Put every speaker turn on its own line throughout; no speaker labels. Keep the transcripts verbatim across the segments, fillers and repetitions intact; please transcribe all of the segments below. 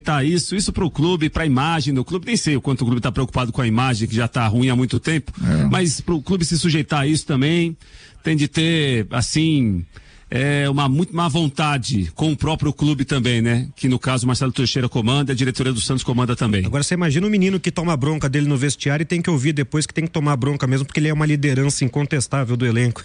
Tá, isso, isso pro clube, pra imagem do clube, nem sei o quanto o clube tá preocupado com a imagem, que já tá ruim há muito tempo, é. Mas pro clube se sujeitar a isso também, tem de ter, assim, é, uma muito má vontade com o próprio clube também, né? Que no caso o Marcelo Teixeira comanda, a diretoria do Santos comanda também.
Agora você imagina o menino que toma bronca dele no vestiário e tem que ouvir depois que tem que tomar bronca mesmo, porque ele é uma liderança incontestável do elenco.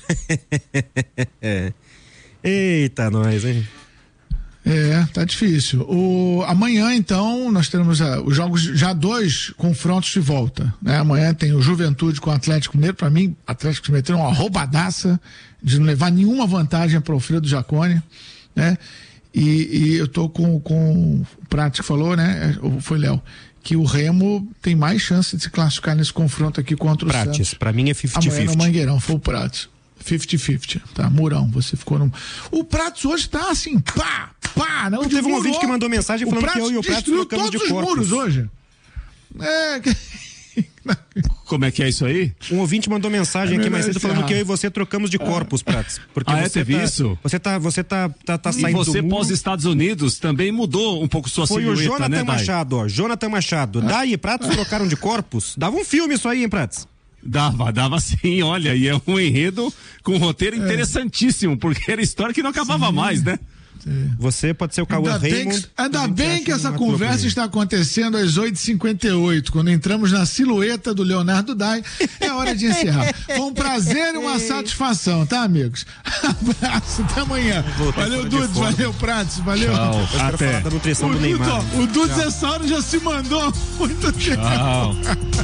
Eita, nós, hein?
É, tá difícil. O, amanhã, então, nós teremos a, os jogos, já dois confrontos de volta, né? Amanhã tem o Juventude com o Atlético Mineiro. Pra mim, o Atlético Mineiro tem uma roubadaça de não levar nenhuma vantagem para o Alfredo Jaconi, né? E, e eu tô com, com o Prates que falou, né? Foi Léo, que o Remo tem mais chance de se classificar nesse confronto aqui contra o
Prates,
Santos.
Pra mim é cinquenta cinquenta.
Amanhã no Mangueirão, foi o Prates. cinquenta cinquenta, tá, Murão, você ficou no... O Pratos hoje tá assim, pá, pá, não,
não teve um ouvinte que mandou mensagem falando que eu e o Pratos trocamos de corpos.
Todos os muros hoje. É...
Como é que é isso aí?
Um ouvinte mandou mensagem é aqui mais cedo falando que eu e você trocamos de corpos, Pratos. Porque
ah,
você
é, teve
tá,
isso?
Você tá, você tá, tá, tá saindo
do muro. E você pós-Estados Unidos também mudou um pouco sua
Foi
silhueta,
o Jonathan
né,
Machado, ó, Jonathan Machado. Ah. Daí, Pratos trocaram de corpos? Dava um filme isso aí, hein, Pratos?
Dava, dava sim, olha, e é um enredo com um roteiro interessantíssimo, porque era história que não acabava sim. mais, né?
Sim.
Você pode ser o Cauã Raymond.
Que, ainda bem que essa conversa está acontecendo às oito e cinquenta e oito, quando entramos na silhueta do Leonardo Dai. É hora de encerrar. Foi um prazer e uma satisfação, tá, amigos? Abraço, até amanhã. Valeu, Dudes, valeu, Pratos, valeu.
Tchau, até.
Da nutrição
o
do Neymar.
Dudes, o Dudes essa hora já se mandou muito tempo.
Tchau.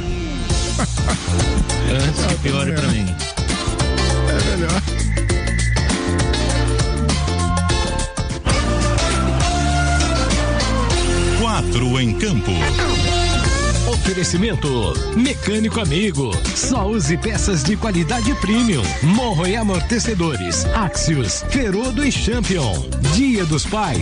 Antes que piore pra mim.
É melhor.
Quatro em campo.
Oferecimento Mecânico Amigo. Só use peças de qualidade premium. Morro e amortecedores. Axios, Ferodo e Champion. Dia dos Pais.